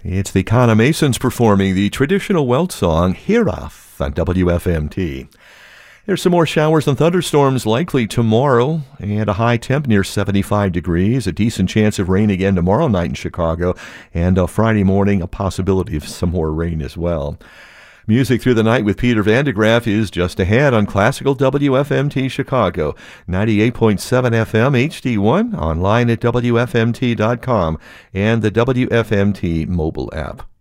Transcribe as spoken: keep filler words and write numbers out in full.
It's the Kana Masons performing the traditional Welt song, Hiraf, on W F M T. There's some more showers and thunderstorms likely tomorrow, and a high temp near seventy-five degrees, a decent chance of rain again tomorrow night in Chicago, and uh, Friday morning, a possibility of some more rain as well. Music Through the Night with Peter Van de Graaff is just ahead on Classical W F M T Chicago, ninety-eight point seven F M H D one, online at W F M T dot com, and the W F M T mobile app.